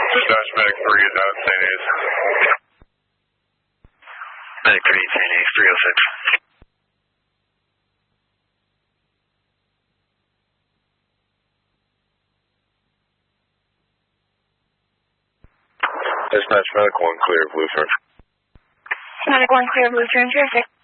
Dash Medic 3 is out of St. A's. Medic 3, St. A's 306. Dispatch Medic 1 clear of Lutheran. Medic 1 clear of Lutheran, 06.